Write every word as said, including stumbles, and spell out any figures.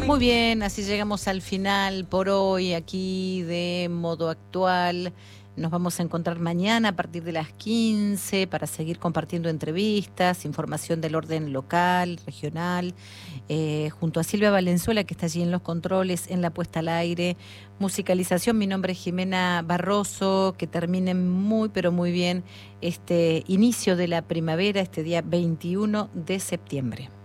Muy bien, así llegamos al final por hoy aquí de Modo Actual. Nos vamos a encontrar mañana a partir de las quince para seguir compartiendo entrevistas, información del orden local, regional, eh, junto a Silvia Valenzuela, que está allí en los controles, en la puesta al aire, musicalización. Mi nombre es Jimena Barroso. Que termine muy, pero muy bien este inicio de la primavera, este día veintiuno de septiembre.